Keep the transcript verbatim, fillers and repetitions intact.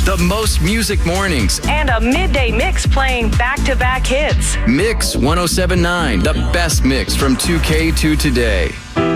The most music mornings. And a midday mix playing back-to-back hits. Mix one oh seven point nine, the best mix from two K to today.